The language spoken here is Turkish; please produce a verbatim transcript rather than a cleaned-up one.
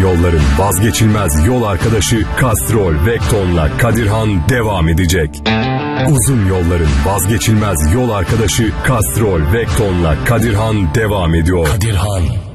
yolların vazgeçilmez yol arkadaşı Castrol Vecton'la Kadirhan devam edecek. Uzun yolların vazgeçilmez yol arkadaşı Castrol Vecton'la Kadirhan devam ediyor. Kadirhan.